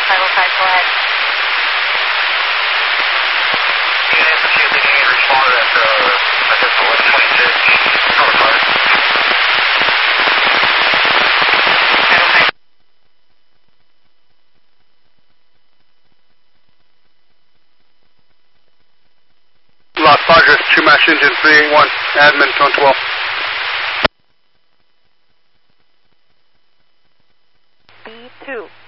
505, go ahead. Unit, see if they can respond at, I guess, 1126, Northside. 505. Los Padres, 2 Mash Engine 381, admin, tone 12. B2.